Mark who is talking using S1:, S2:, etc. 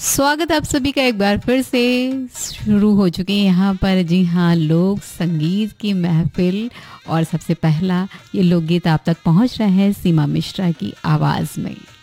S1: स्वागत आप सभी का एक बार फिर से। शुरू हो चुके हैं यहाँ पर, जी हाँ, लोक संगीत की महफिल। और सबसे पहला ये लोकगीत आप तक पहुँच रहा है सीमा मिश्रा की आवाज़ में।